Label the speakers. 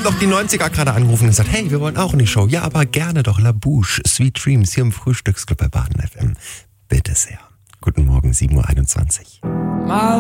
Speaker 1: haben doch die 90er gerade angerufen und gesagt, hey, wir wollen auch in die Show. Ja, aber gerne doch. La Bouche, Sweet Dreams hier im Frühstücksclub bei Baden FM. Bitte sehr. Guten Morgen, 7:21 Uhr.